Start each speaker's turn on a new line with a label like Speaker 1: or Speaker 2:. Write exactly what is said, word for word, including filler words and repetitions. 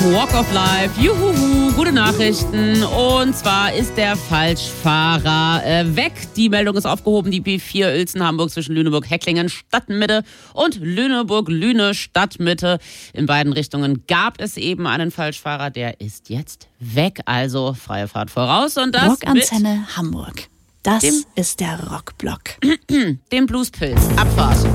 Speaker 1: Walk of Life, juhuhu, gute Nachrichten. Und zwar ist der Falschfahrer äh, weg. Die Meldung ist aufgehoben. Die B vier Uelzen-Hamburg zwischen Lüneburg-Hecklingen Stadtmitte und Lüneburg-Lüne Stadtmitte. In beiden Richtungen gab es eben einen Falschfahrer. Der ist jetzt weg. Also freie Fahrt voraus. Und das
Speaker 2: Rockantenne Hamburg. Das
Speaker 1: dem,
Speaker 2: ist der Rockblock.
Speaker 1: Dem Bluespilz. Abfahrt.